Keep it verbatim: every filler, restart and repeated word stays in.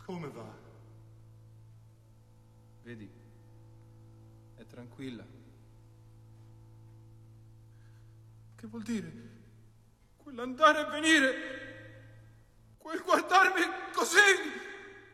Come va? Vedi, è tranquilla. Che vuol dire? Quell'andare e venire, quel guardarmi così...